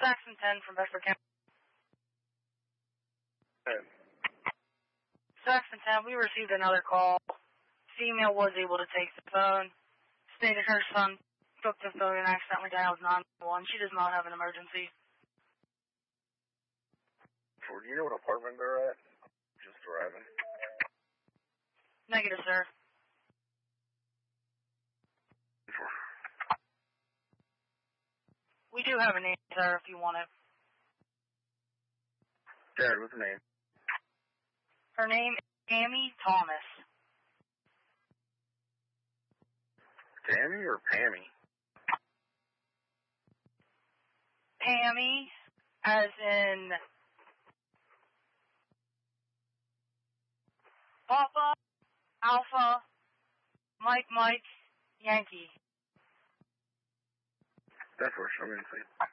Saxon 10 from Bedford County. Saxon 10, we received another call. Female was able to take the phone. Stated her son took the phone and accidentally dialed 911. She does not have an emergency. Do you know what apartment they're at? Just driving. Negative, sir. We do have a name, sir, if you want it. Jared, what's her name? Her name is Tammy Thomas. Tammy or Pammy? Pammy, as in Papa, Alpha, Mike, Yankee. That's what I'm going to say.